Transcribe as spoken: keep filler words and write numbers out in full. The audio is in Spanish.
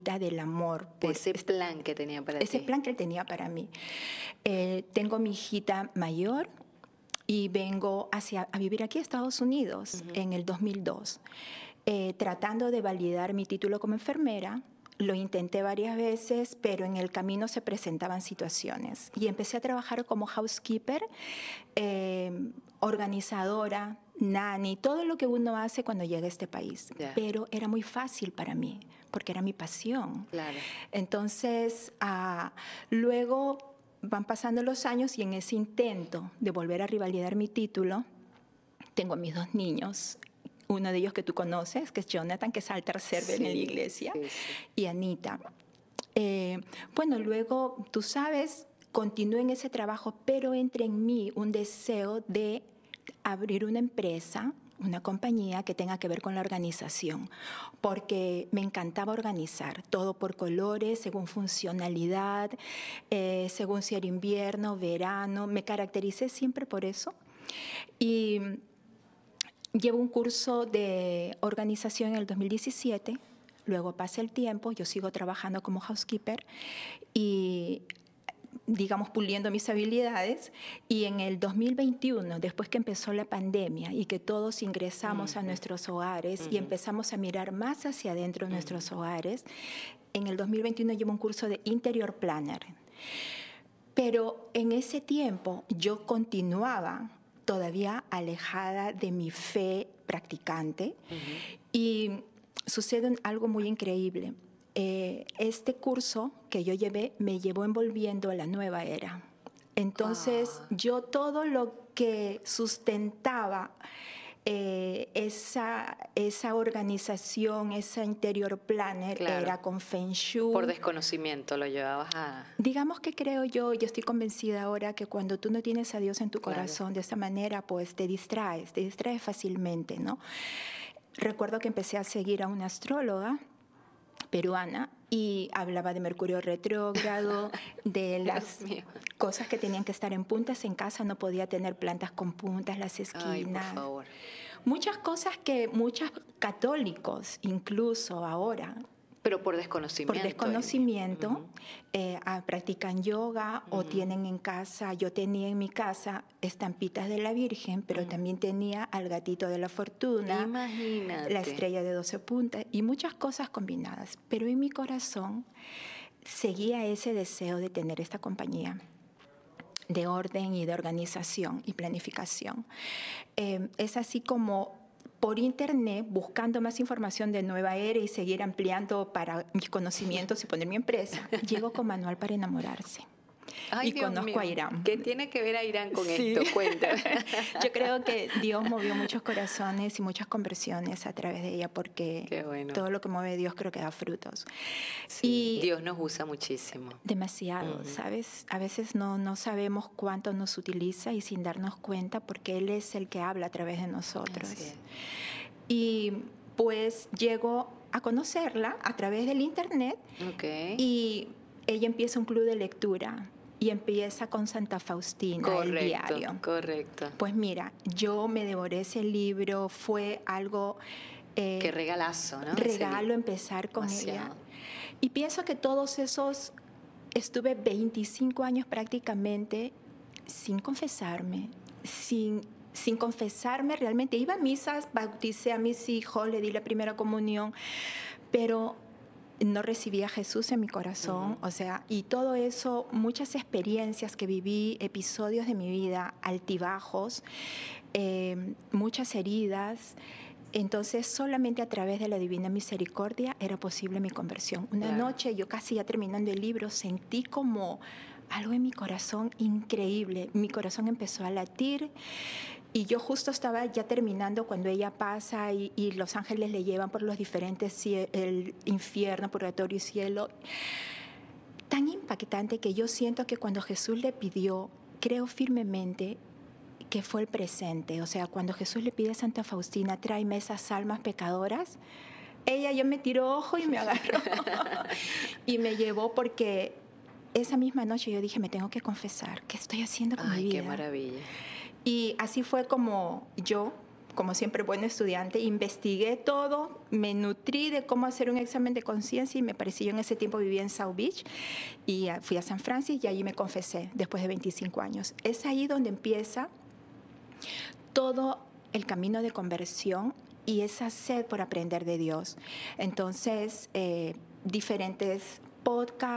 del amor. De ese plan que tenía para ese ti. plan que él tenía para mí. Eh, tengo mi hijita mayor y vengo hacia, a vivir aquí a Estados Unidos uh-huh. en el dos mil dos, eh, tratando de validar mi título como enfermera. Lo intenté varias veces, pero en el camino se presentaban situaciones. Y empecé a trabajar como housekeeper, eh, organizadora, nanny, todo lo que uno hace cuando llega a este país. Yeah. Pero era muy fácil para mí, porque era mi pasión. Claro. Entonces, uh, luego van pasando los años y en ese intento de volver a revalidar mi título, tengo a mis dos niños. Uno de ellos que tú conoces, que es Jonathan, que es altar server sí, en la iglesia, sí, sí. y Anita. Eh, bueno, luego, tú sabes, continué en ese trabajo, pero entra en mí un deseo de abrir una empresa, una compañía que tenga que ver con la organización, porque me encantaba organizar, todo por colores, según funcionalidad, eh, según si era invierno, verano, me caractericé siempre por eso. Y llevo un curso de organización en el dos mil diecisiete, luego pasa el tiempo, yo sigo trabajando como housekeeper y, digamos, puliendo mis habilidades. Y en el dos mil veintiuno, después que empezó la pandemia y que todos ingresamos uh-huh. a nuestros hogares uh-huh. y empezamos a mirar más hacia adentro de uh-huh. nuestros hogares, en el dos mil veintiuno llevo un curso de Interior Planner. Pero en ese tiempo yo continuaba todavía alejada de mi fe practicante uh-huh. y sucede algo muy increíble. Eh, este curso que yo llevé me llevó envolviendo a la nueva era. Entonces, ah. yo todo lo que sustentaba eh, esa, esa organización, esa interior planner, claro. era con Feng Shui. Por desconocimiento lo llevabas a... Digamos que creo yo, yo estoy convencida ahora que cuando tú no tienes a Dios en tu claro. corazón de esa manera, pues te distraes, te distraes fácilmente, ¿no? Recuerdo que empecé a seguir a una astróloga peruana y hablaba de Mercurio retrógrado, de las cosas que tenían que estar en puntas en casa, no podía tener plantas con puntas, las esquinas. Ay, por favor. Muchas cosas que muchos católicos, incluso ahora, pero por desconocimiento. Por desconocimiento, uh-huh. eh, ah, practican yoga uh-huh. o tienen en casa, yo tenía en mi casa estampitas de la Virgen, pero uh-huh. también tenía al gatito de la fortuna, imagínate, la estrella de doce puntas y muchas cosas combinadas. Pero en mi corazón seguía ese deseo de tener esta compañía de orden y de organización y planificación. Eh, es así como por internet, buscando más información de Nueva Era y seguir ampliando para mis conocimientos y poner mi empresa, llego con Manual para enamorarse. Ay, y Dios conozco mío. a Irán. ¿Qué tiene que ver a Irán con sí. esto? Cuéntame. Yo creo que Dios movió muchos corazones y muchas conversiones a través de ella, porque Qué bueno. todo lo que mueve Dios creo que da frutos. Sí, y Dios nos usa muchísimo. Demasiado, uh-huh. ¿sabes? A veces no, no sabemos cuánto nos utiliza y sin darnos cuenta, porque Él es el que habla a través de nosotros. Así es. Y pues llego a conocerla a través del internet okay. y ella empieza un club de lectura y empieza con Santa Faustina, correcto, el diario. Correcto. Pues mira, yo me devoré ese libro, fue algo... Eh, Qué regalazo, ¿no? Regalo empezar con Demasiado. ella. Y pienso que todos esos... Estuve veinticinco años prácticamente sin confesarme, sin... sin confesarme realmente. Iba a misas, bauticé a mis hijos, le di la primera comunión, pero no recibí a Jesús en mi corazón. Uh-huh. O sea, y todo eso, muchas experiencias que viví, episodios de mi vida, altibajos, eh, muchas heridas. Entonces, solamente a través de la divina misericordia era posible mi conversión. Una claro. noche, yo casi ya terminando el libro, sentí como algo en mi corazón increíble. Mi corazón empezó a latir y yo justo estaba ya terminando cuando ella pasa y, y los ángeles le llevan por los diferentes, el infierno, purgatorio y cielo. Tan impactante que yo siento que cuando Jesús le pidió, creo firmemente que fue el presente. O sea, cuando Jesús le pide a Santa Faustina, tráeme esas almas pecadoras, ella ya me tiró ojo y me agarró y me llevó, porque esa misma noche yo dije, me tengo que confesar, ¿qué estoy haciendo con Ay, mi vida? Qué maravilla. Y así fue como yo como siempre, buen estudiante, investigué todo, me nutrí de cómo hacer un examen de conciencia y me pareció, yo en ese tiempo vivía en South Beach y fui a San Francisco y allí me confesé después de veinticinco años. Es ahí donde empieza todo el camino de conversión y esa sed por aprender de Dios. Entonces, eh, diferentes podcasts,